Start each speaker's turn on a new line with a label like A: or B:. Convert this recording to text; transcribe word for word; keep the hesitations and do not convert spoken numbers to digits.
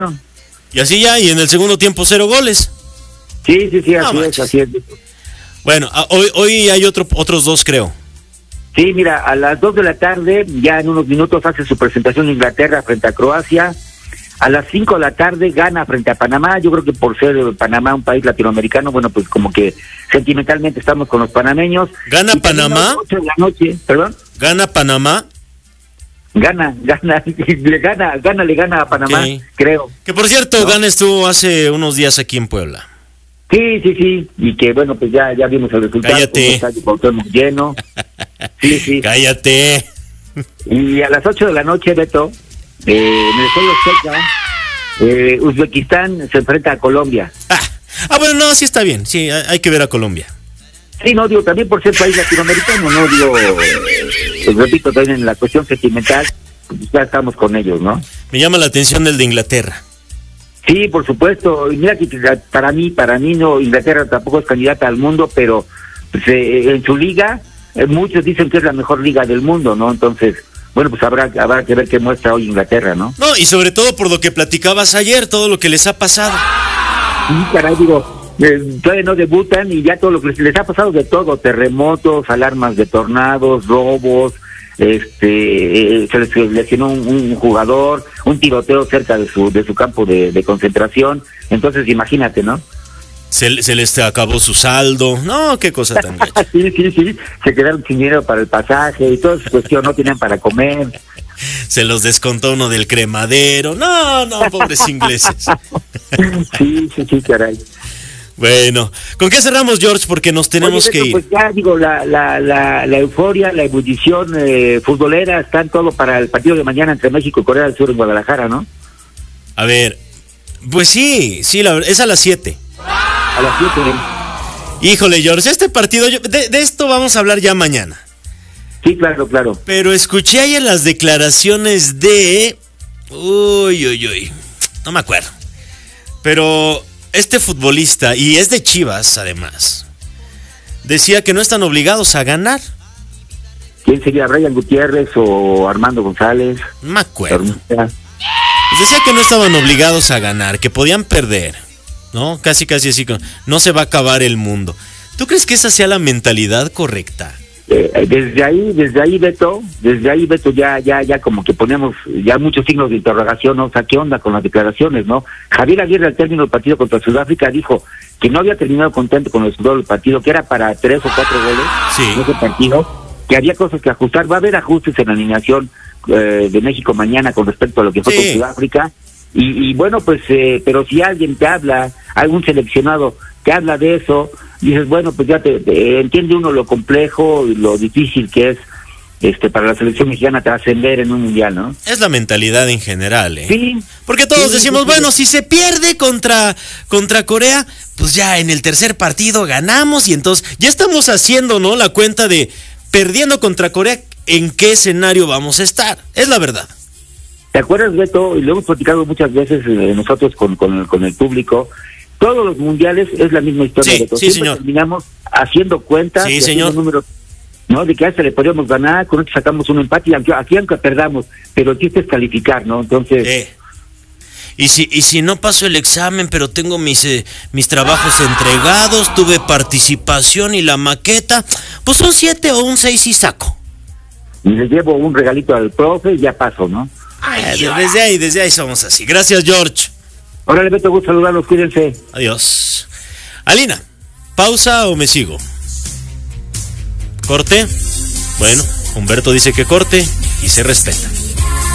A: Y así ya, y en el segundo tiempo cero goles.
B: Sí, sí, sí, así
A: No
B: es,
A: manches.
B: así es.
A: Bueno, a- hoy, hoy hay otro, otros dos, creo.
B: Sí, mira, a las dos de la tarde, ya en unos minutos hace su presentación Inglaterra frente a Croacia. A las cinco de la tarde gana frente a Panamá. Yo creo que por ser Panamá un país latinoamericano, bueno, pues como que sentimentalmente estamos con los panameños.
A: ¿Gana
B: Y también
A: Panamá?
B: a las ocho de la noche, perdón.
A: ¿Gana Panamá?
B: Gana, gana, le gana, gana, le gana a Panamá,
A: Ok.
B: creo.
A: Que por cierto,
B: ¿No?
A: Gana estuvo hace unos días aquí en Puebla.
B: Sí, sí, sí, y que bueno, pues ya, ya vimos el resultado.
A: Cállate.
B: Un estadio Cuauhtémoc lleno. Sí, sí.
A: Cállate.
B: Y a las ocho de la noche, Beto, eh, en el Estadio Azteca, eh, Uzbekistán se enfrenta a Colombia.
A: Ah, ah, bueno, no, sí está bien. Sí, hay hay que ver a Colombia.
B: Sí, no, digo, también por ser país latinoamericano, no digo, eh, pues, repito, también en la cuestión sentimental, pues, ya estamos con ellos, ¿no?
A: Me llama la atención el de Inglaterra.
B: Sí, por supuesto, y mira que para mí, para mí no, Inglaterra tampoco es candidata al mundo, pero pues, eh, en su liga, eh, muchos dicen que es la mejor liga del mundo, ¿no? Entonces, bueno, pues habrá, habrá que ver qué muestra hoy Inglaterra, ¿no?
A: No, y sobre todo por lo que platicabas ayer, todo lo que les ha pasado.
B: Sí, caray, digo, eh, todavía no debutan y ya todo lo que les, les ha pasado de todo, terremotos, alarmas de tornados, robos, este, eh, se les lesionó un, un jugador, un tiroteo cerca de su de su campo de, de concentración, entonces imagínate, ¿no?
A: Se, se les acabó su saldo. No, qué cosa tan gacha.
B: Sí, sí, sí, se quedaron sin dinero para el pasaje y toda esa cuestión, no tenían para comer.
A: Se los descontó uno del cremadero. No, no, pobres ingleses.
B: Sí, sí, sí, caray.
A: Bueno, ¿con qué cerramos, George? Porque nos tenemos
B: Oye,
A: que
B: Beto,
A: ir.
B: pues ya digo, la, la, la, la euforia, la ebullición eh, futbolera, están todo para el partido de mañana entre México y Corea del Sur en Guadalajara, ¿no?
A: A ver, pues sí, sí, la, verdad, es a las siete.
B: A las siete.
A: Híjole, George, este partido, yo- de, de esto vamos a hablar ya mañana.
B: Sí, claro, claro.
A: Pero escuché ayer las declaraciones de... Uy, uy, uy. No me acuerdo. Pero este futbolista, y es de Chivas además, decía que no están obligados a ganar.
B: ¿Quién sería? ¿Brian Gutiérrez o Armando González?
A: No me acuerdo.
B: Hormita.
A: Decía que no estaban obligados a ganar, que podían perder. ¿No? Casi, casi así. con- No se va a acabar el mundo. ¿Tú crees que esa sea la mentalidad correcta?
B: Eh, desde ahí, desde ahí, Beto, desde ahí, Beto, ya, ya, ya como que ponemos ya muchos signos de interrogación, ¿no? O sea, ¿qué onda con las declaraciones, no? Javier Aguirre, al término del partido contra Sudáfrica, dijo que no había terminado contento con el resultado del partido, que era para tres o cuatro goles
A: Sí.
B: en ese partido, que había cosas que ajustar. Va a haber ajustes en la alineación eh, de México mañana con respecto a lo que fue
A: Sí.
B: con Sudáfrica. Y, y bueno, pues, eh, pero si alguien te habla, algún seleccionado te habla de eso, dices, bueno, pues ya te, te- entiende uno lo complejo y lo difícil que es este para la selección mexicana trascender en un mundial, ¿no?
A: Es la mentalidad en general, ¿eh?
B: Sí.
A: Porque todos
B: Sí,
A: decimos,
B: sí, sí.
A: bueno, si se pierde contra, contra Corea, pues ya en el tercer partido ganamos y entonces ya estamos haciendo, ¿no? La cuenta de perdiendo contra Corea, ¿en qué escenario vamos a estar? Es la verdad.
B: ¿Te acuerdas, Beto? Y lo hemos platicado muchas veces eh, nosotros con, con, con el público. Todos los mundiales es la misma historia,
A: Sí,
B: Beto.
A: sí,
B: Siempre
A: señor.
B: terminamos haciendo cuentas,
A: Sí,
B: y haciendo
A: señor.
B: números, ¿no? De que a este le podríamos ganar, con esto sacamos un empate y aquí, aquí aunque perdamos, pero el chiste es calificar, ¿no? Entonces,
A: Eh. Y si, y si no paso el examen, pero tengo mis, eh, mis trabajos entregados, tuve participación y la maqueta, pues un siete o un seis y saco.
B: y les llevo un regalito al profe y ya paso, ¿no?
A: Eh, desde ahí, desde ahí somos así. Gracias, George.
B: Órale, Beto, gusto saludarlos, cuídense.
A: Adiós. Alina, ¿pausa o me sigo? ¿Corte? Bueno, Humberto dice que corte y se respeta.